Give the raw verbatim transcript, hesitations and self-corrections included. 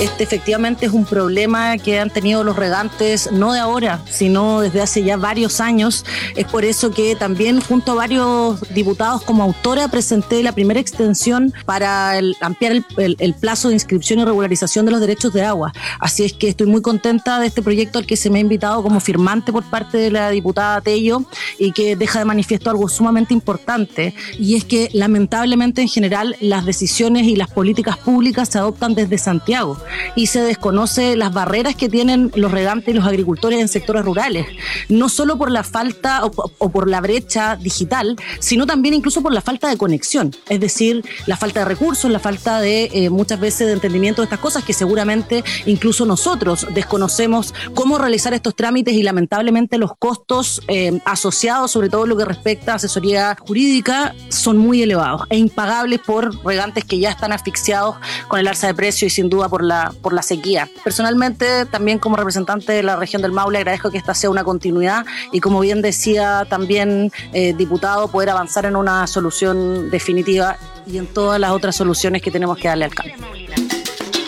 Este efectivamente es un problema que han tenido los regantes no de ahora, sino desde hace ya varios años. Es por eso que también junto a varios diputados como autora presenté la primera extensión para el, ampliar el, el, el plazo de inscripción y regularización de los derechos de agua. Así es que estoy muy contenta de este proyecto al que se me ha invitado como firmante por parte de la diputada Tello y que deja de manifiesto algo sumamente importante, y es que lamentablemente en general las decisiones y las políticas públicas se adoptan desde Santiago y se desconoce las barreras que tienen los regantes y los agricultores en sectores rurales, no solo por la falta o, o por la brecha digital, sino también incluso por la falta de conexión, es decir, la falta de recursos, la falta de eh, muchas veces de entendimiento de estas cosas que seguramente incluso nosotros desconocemos cómo realizar estos trámites, y lamentablemente los costos eh, asociados, sobre todo lo que respecta a asesoría jurídica, son muy elevados e impagables por regantes que ya están asfixiados con el alza de precios y sin duda por la, por la sequía. Personalmente, también como representante de la región del Maule, agradezco que esta sea una continuidad y, como bien decía también eh, diputado, poder avanzar en una solución definitiva y en todas las otras soluciones que tenemos que darle al cambio.